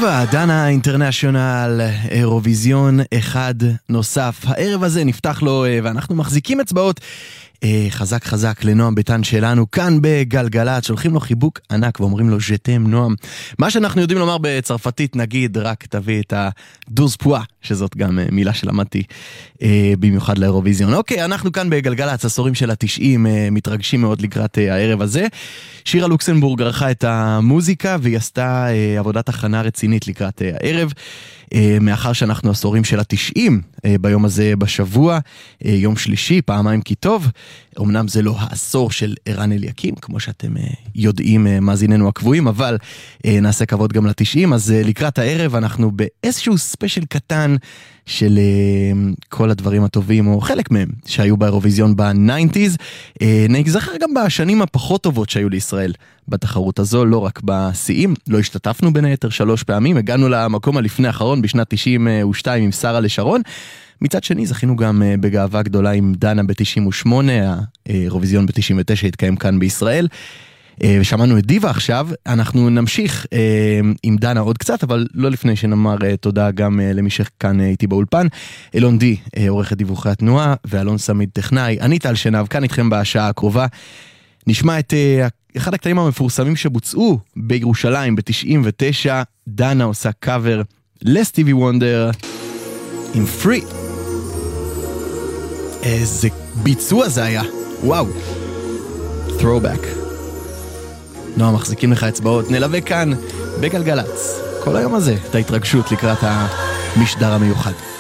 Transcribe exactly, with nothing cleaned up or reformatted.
דיווה, דנה אינטרנשיונל, אירוויזיון אחד נוסף. הערב הזה נפתח לו, ואנחנו מחזיקים אצבעות חזק חזק לנועם ביטן שלנו, כאן בגלגלת, שולחים לו חיבוק ענק ואומרים לו ז'תם נועם. מה שאנחנו יודעים לומר בצרפתית, נגיד, רק תביא את הדוז פואה, שזאת גם מילה שלמדתי במיוחד לאירוויזיון. אוקיי, אנחנו כאן בגלגלת, עשורים של התשעים, מתרגשים מאוד לקראת הערב הזה. שירה לוקסנבורג ערכה את המוזיקה, והיא עשתה עבודת הכנה רצינית לקראת הערב, מאחר שאנחנו עשורים של התשעים ביום הזה בשבוע, יום שלישי, פעמיים כי טוב. אמנם זה לא העשור של ערן אליקים, כמו שאתם יודעים מאזיננו הקבועים, אבל נעשה כבוד גם לתשעים, אז לקראת הערב אנחנו באיזשהו ספיישל קטן של כל הדברים הטובים, או חלק מהם, שהיו באירוויזיון ב-תשעים. נזכר גם בשנים הפחות טובות שהיו לישראל בתחרות הזו, לא רק בשיאים, לא השתתפנו בין היתר שלוש פעמים, הגענו למקום הלפני האחרון בשנת תשעים ושתיים עם שרה לשרון, מצד שני זכינו גם בגאווה גדולה עם דנה ב-תשעים ושמונה, האירוויזיון ב-תשעים ותשע התקיים כאן בישראל, ושמענו את דיווה עכשיו. אנחנו נמשיך עם דנה עוד קצת, אבל לא לפני שנאמר תודה גם למי שכאן איתי באולפן, אלון די, עורכת דיווחי התנועה, ואלון סמיד טכנאי. אני טל שנב, כאן איתכם בשעה הקרובה. נשמע את אחד הקטעים המפורסמים שבוצעו בירושלים ב-תשעים ותשע, דנה עושה קאבר לסטיבי וונדר עם פרי. איזה ביצוע זה היה, וואו, throwback. נועם, מחזיקים לך אצבעות, נלווה כאן בגלגלץ כל היום הזה את ההתרגשות לקראת המשדר המיוחד.